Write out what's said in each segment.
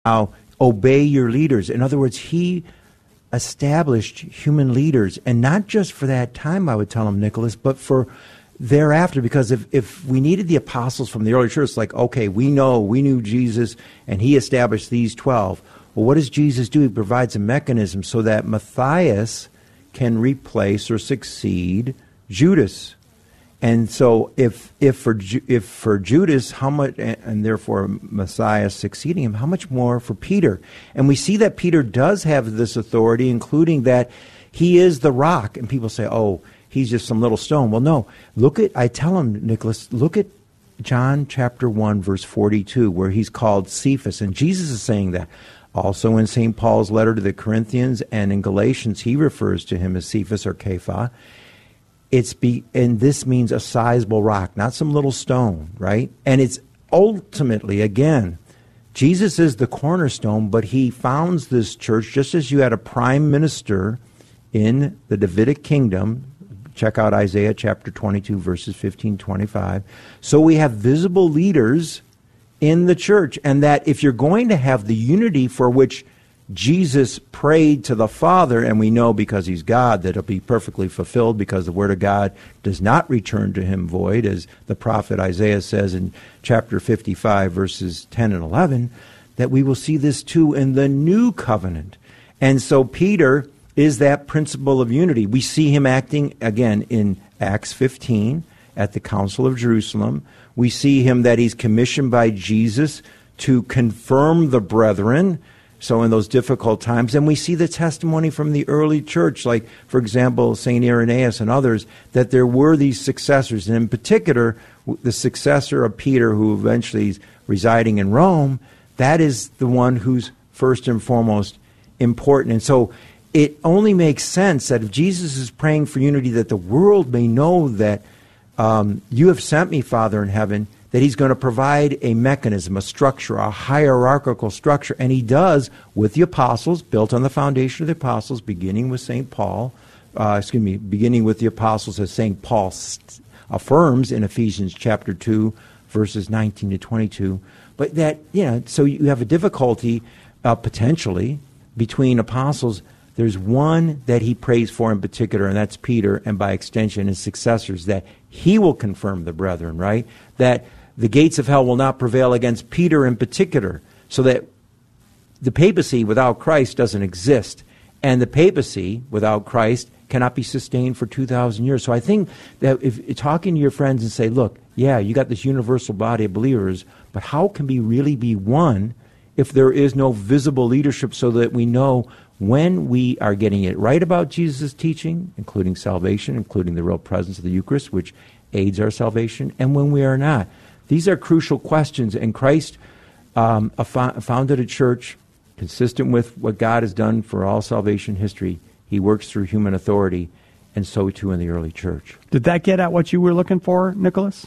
Now, obey your leaders. In other words, he established human leaders, and not just for that time, I would tell him, Nicholas, but for thereafter, because if we needed the apostles from the early church, like, okay, we knew Jesus, and he established these 12. Well, what does Jesus do? He provides a mechanism so that Matthias can replace or succeed Judas. And so if for Judas, how much, and therefore Messiah succeeding him, how much more for Peter? And we see that Peter does have this authority, including that he is the rock. And people say, oh, he's just some little stone. Well, no. I tell him, Nicholas, look at John chapter 1, verse 42, where he's called Cephas. And Jesus is saying that. Also in St. Paul's letter to the Corinthians and in Galatians, he refers to him as Cephas or Kepha. And this means a sizable rock, not some little stone, right? And it's ultimately, again, Jesus is the cornerstone, but he founds this church just as you had a prime minister in the Davidic kingdom. Check out Isaiah chapter 22, verses 15-25. So we have visible leaders in the church, and that if you're going to have the unity for which Jesus prayed to the Father, and we know because he's God that it'll be perfectly fulfilled because the Word of God does not return to him void, as the prophet Isaiah says in chapter 55, verses 10 and 11, that we will see this too in the new covenant. And so Peter is that principle of unity. We see him acting, again, in Acts 15 at the Council of Jerusalem. We see him that he's commissioned by Jesus to confirm the brethren, so in those difficult times. And we see the testimony from the early church, like, for example, St. Irenaeus and others, that there were these successors. And in particular, the successor of Peter, who eventually is residing in Rome, that is the one who's first and foremost important. And so it only makes sense that if Jesus is praying for unity, that the world may know that you have sent me, Father in heaven, that he's going to provide a mechanism, a structure, a hierarchical structure. And he does with the apostles, built on the foundation of the apostles, beginning with St. Paul, beginning with the apostles as St. Paul affirms in Ephesians chapter 2, verses 19 to 22. But that, so you have a difficulty potentially between apostles. There's one that he prays for in particular, and that's Peter, and by extension his successors, that he will confirm the brethren, right? That the gates of hell will not prevail against Peter in particular, so that the papacy without Christ doesn't exist, and the papacy without Christ cannot be sustained for 2,000 years. So I think that if you're talking to your friends and say, look, yeah, you got this universal body of believers, but how can we really be one if there is no visible leadership, so that we know when we are getting it right about Jesus' teaching, including salvation, including the real presence of the Eucharist, which aids our salvation, and when we are not. These are crucial questions, and Christ founded a church consistent with what God has done for all salvation history. He works through human authority, and so too in the early church. Did that get at what you were looking for, Nicholas?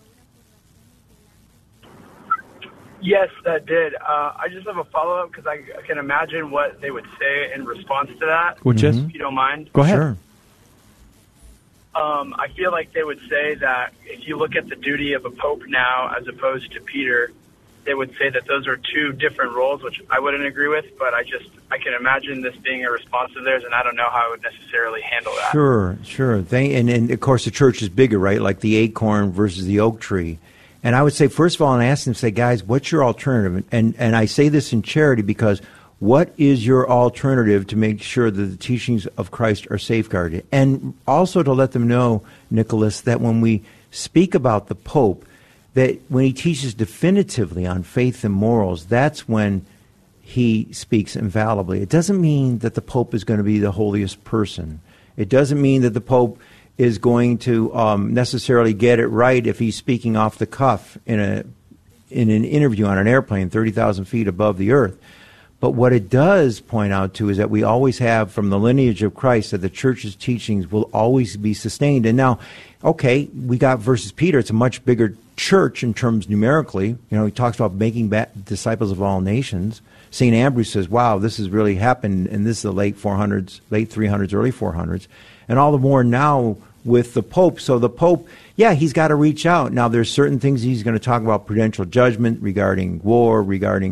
Yes, that did. I just have a follow-up because I can imagine what they would say in response to that. Which is? If you don't mind. Go ahead. Sure. I feel like they would say that if you look at the duty of a pope now as opposed to Peter, they would say that those are two different roles, which I wouldn't agree with, but I can imagine this being a response to theirs, and I don't know how I would necessarily handle that. Sure. And of course the church is bigger, right? Like the acorn versus the oak tree. And I would say, first of all, and ask them, say, guys, what's your alternative? And I say this in charity because what is your alternative to make sure that the teachings of Christ are safeguarded? And also to let them know, Nicholas, that when we speak about the Pope, that when he teaches definitively on faith and morals, that's when he speaks infallibly. It doesn't mean that the Pope is going to be the holiest person. It doesn't mean that the Pope is going to necessarily get it right if he's speaking off the cuff in an interview on an airplane 30,000 feet above the earth. But what it does point out to is that we always have from the lineage of Christ that the church's teachings will always be sustained. And now, okay, we got versus Peter. It's a much bigger church in terms numerically. He talks about making disciples of all nations. St. Ambrose says, wow, this has really happened, and this is the late 400s, late 300s, early 400s. And all the more now with the Pope. So the Pope, he's got to reach out. Now, there's certain things he's going to talk about: prudential judgment regarding war, regarding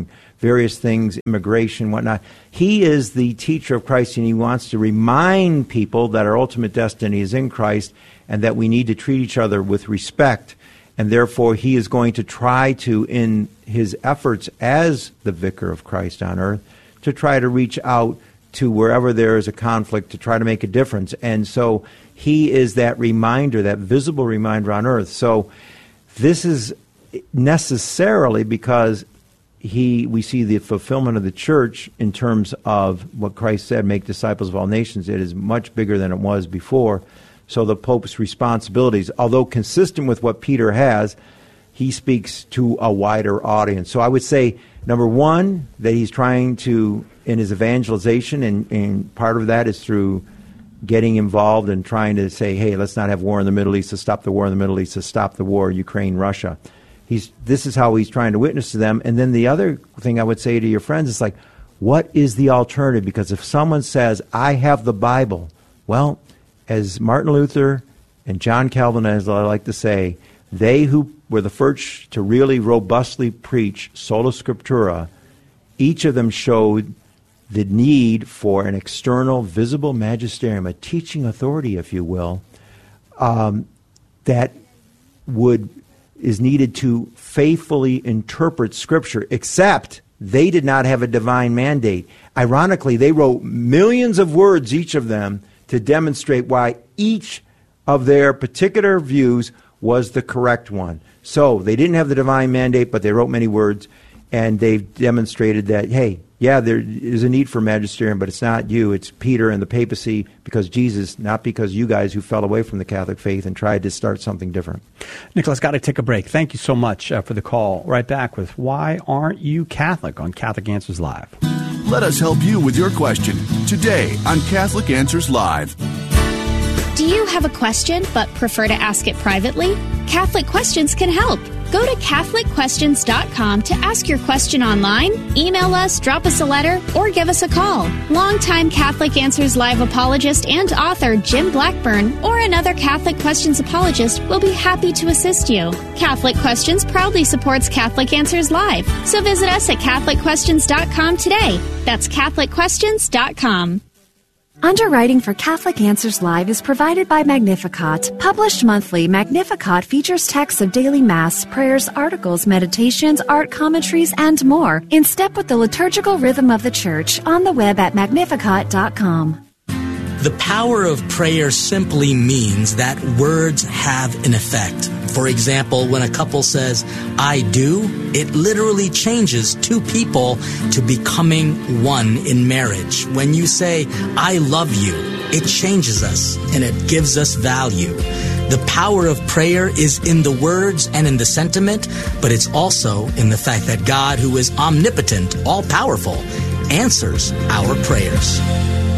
various things, immigration, whatnot. He is the teacher of Christ, and he wants to remind people that our ultimate destiny is in Christ and that we need to treat each other with respect. And therefore, he is going to try to, in his efforts as the vicar of Christ on earth, to try to reach out to wherever there is a conflict to try to make a difference. And so he is that reminder, that visible reminder on earth. So this is necessarily because we see the fulfillment of the church in terms of what Christ said, make disciples of all nations. It is much bigger than it was before. So the Pope's responsibilities, although consistent with what Peter has, he speaks to a wider audience. So I would say, number one, that he's trying to, in his evangelization, and part of that is through getting involved and trying to say, hey, let's not have war in the Middle East, to stop the war in the Middle East, to stop the war, Ukraine-Russia. This is how he's trying to witness to them. And then the other thing I would say to your friends is like, what is the alternative? Because if someone says, I have the Bible, well, as Martin Luther and John Calvin, as I like to say, they who were the first to really robustly preach sola scriptura, each of them showed the need for an external, visible magisterium, a teaching authority, if you will, that is needed to faithfully interpret Scripture, except they did not have a divine mandate. Ironically, they wrote millions of words, each of them, to demonstrate why each of their particular views was the correct one. So they didn't have the divine mandate, but they wrote many words, and they've demonstrated that, hey, yeah, there is a need for magisterium, but it's not you, it's Peter and the papacy, because Jesus, not because you guys who fell away from the Catholic faith and tried to start something different. Nicholas, got to take a break. Thank you so much for the call. Right back with Why Aren't You Catholic on Catholic Answers Live. Let us help you with your question today on Catholic Answers Live. Do you have a question but prefer to ask it privately? Catholic Questions can help. Go to CatholicQuestions.com to ask your question online, email us, drop us a letter, or give us a call. Longtime Catholic Answers Live apologist and author Jim Blackburn or another Catholic Questions apologist will be happy to assist you. Catholic Questions proudly supports Catholic Answers Live, so visit us at CatholicQuestions.com today. That's CatholicQuestions.com. Underwriting for Catholic Answers Live is provided by Magnificat. Published monthly, Magnificat features texts of daily Mass, prayers, articles, meditations, art commentaries, and more, in step with the liturgical rhythm of the Church, on the web at Magnificat.com. The power of prayer simply means that words have an effect. For example, when a couple says, I do, it literally changes two people to becoming one in marriage. When you say, I love you, it changes us and it gives us value. The power of prayer is in the words and in the sentiment, but it's also in the fact that God, who is omnipotent, all-powerful, answers our prayers.